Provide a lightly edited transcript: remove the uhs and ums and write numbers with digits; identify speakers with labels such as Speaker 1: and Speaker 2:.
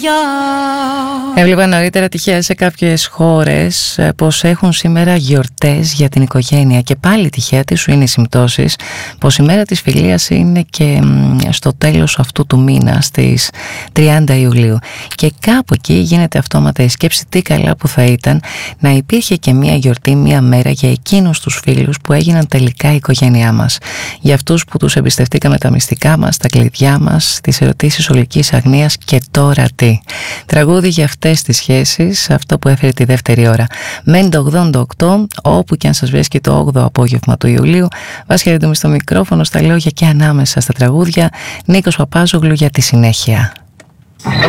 Speaker 1: Έβλεπα νωρίτερα τυχαία σε κάποιες χώρες πως έχουν σήμερα γιορτές για την οικογένεια και πάλι τυχαία τι σου είναι οι συμπτώσεις πως η μέρα της φιλίας είναι και στο τέλος αυτού του μήνα στις 30 Ιουλίου και κάπου εκεί γίνεται αυτόματα η σκέψη τι καλά που θα ήταν να υπήρχε και μια γιορτή, μια μέρα για εκείνους τους φίλους που έγιναν τελικά η οικογένειά μας, για αυτούς που τους εμπιστευτήκαμε τα μυστικά μας, τα κλειδιά μας, τις ερωτήσεις ολικής αγνίας και τώρα τι. Τραγούδι για αυτές τις σχέσεις, αυτό που έφερε τη δεύτερη ώρα. Μέντε 88, όπου και αν σας βρίσκει το 8ο απόγευμα του Ιουλίου. Βάσια Ρεντούμη στο μικρόφωνο, στα λόγια και ανάμεσα στα τραγούδια. Νίκος Παπάζογλου για τη συνέχεια.